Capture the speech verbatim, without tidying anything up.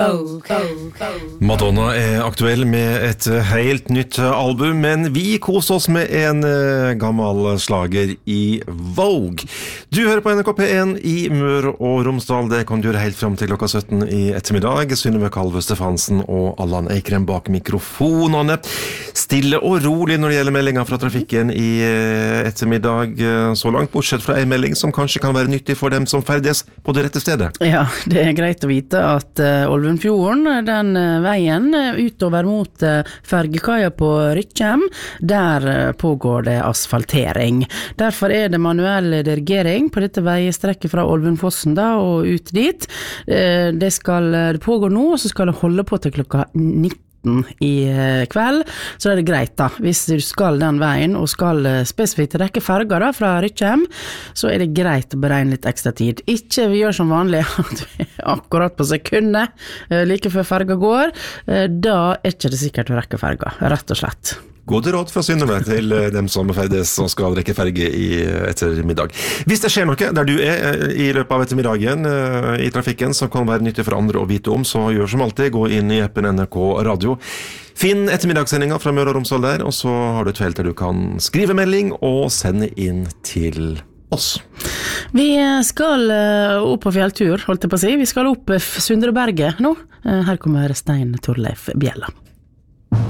Madonna er aktuell med et helt nytt album, men vi koser oss med en gammel slager i Vogue. Du hører på N R K P én i Møre og Romsdal. Det kan du gjøre helt frem til klokka sytten i ettermiddag. Synnøve Kalve Stefansen og Allan Eikrem bak mikrofonene. Stille og rolig når det gjelder meldinger fra trafikken i ettermiddag, så langt bortsett fra en melding som kanskje kan være nyttig for dem som ferdes på det rette stedet. Ja, det er greit å vite at uh, Olvenfjorden, den uh, veien uh, utover mot uh, fergekaia på Rykkjem, der uh, pågår det asfaltering. Derfor er det manuell dirigering på dette veistrekket fra Olvenfossen da, og ut dit. Uh, det skal uh, det pågå nå, og så skal det holde på til klokka nitten i kveld, så er det greit da. Hvis du skal den veien og skal spesifikt rekke ferger da, fra Rykkjem, så er det greit å beregne litt ekstra tid. Ikke vi gjør som vanlig at vi er akkurat på sekundet like før ferger går. Da er ikke det sikkert å rekke ferger, rett og slett. Godt råd fra Synnøve til dem som ferdes og skal rekke ferge i ettermiddag. Hvis det skjer noe der du er i løpet av ettermiddagen i trafikken som kan være nyttig for andre å vite om, så gjør som alltid, gå inn i appen N R K Radio. Finn ettermiddagssendinga fra Møre og Romsdal der, og så har du et felt der du kan skrive melding og sende inn til oss. Vi skal opp på fjelltur, holdt jeg på å si. Vi skal opp Sundreberget nå. Her kommer Stein Torleif Bjella.